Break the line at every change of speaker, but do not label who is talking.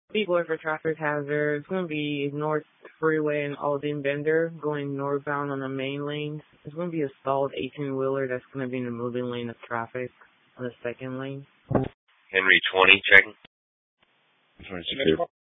Speed boy for traffic hazard. It's going to be North Freeway and Alden Bender going northbound on the main lane. There's going to be a stalled 18-wheeler that's going to be in the moving lane of traffic on the second lane.
Henry 20, checking.
22.